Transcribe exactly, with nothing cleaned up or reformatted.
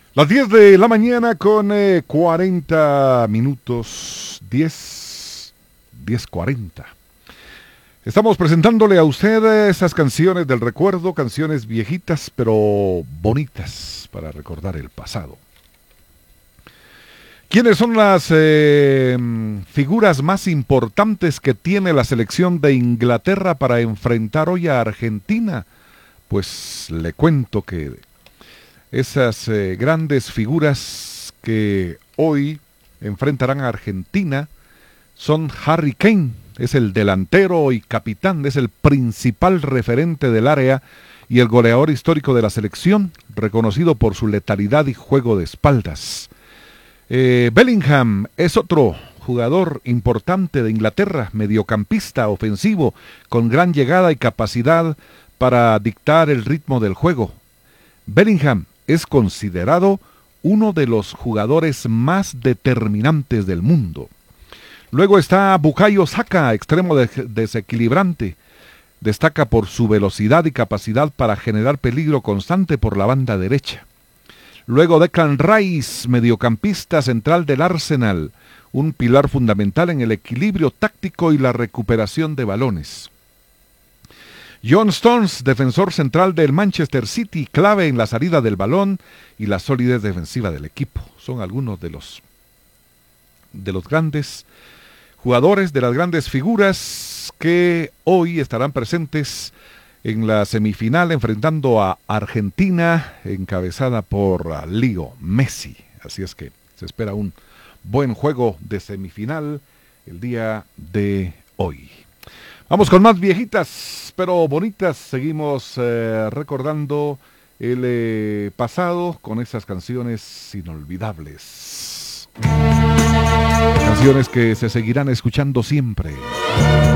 Las diez de la mañana con eh, cuarenta minutos, diez, diez cuarenta. Estamos presentándole a usted esas canciones del recuerdo, canciones viejitas pero bonitas para recordar el pasado. ¿Quiénes son las eh, figuras más importantes que tiene la selección de Inglaterra para enfrentar hoy a Argentina? Pues le cuento que esas eh, grandes figuras que hoy enfrentarán a Argentina son Harry Kane, es el delantero y capitán, es el principal referente del área y el goleador histórico de la selección, reconocido por su letalidad y juego de espaldas. Eh, Bellingham es otro jugador importante de Inglaterra, mediocampista ofensivo, con gran llegada y capacidad para dictar el ritmo del juego. Bellingham es considerado uno de los jugadores más determinantes del mundo. Luego está Bukayo Saka, extremo de- desequilibrante. Destaca por su velocidad y capacidad para generar peligro constante por la banda derecha. Luego Declan Rice, mediocampista central del Arsenal, un pilar fundamental en el equilibrio táctico y la recuperación de balones. John Stones, defensor central del Manchester City, clave en la salida del balón y la solidez defensiva del equipo. Son algunos de los, de los grandes jugadores, de las grandes figuras que hoy estarán presentes en la semifinal enfrentando a Argentina, encabezada por uh, Leo Messi. Así es que se espera un buen juego de semifinal el día de hoy. Vamos con más viejitas, pero bonitas. Seguimos eh, recordando el eh, pasado con esas canciones inolvidables. Canciones que se seguirán escuchando siempre.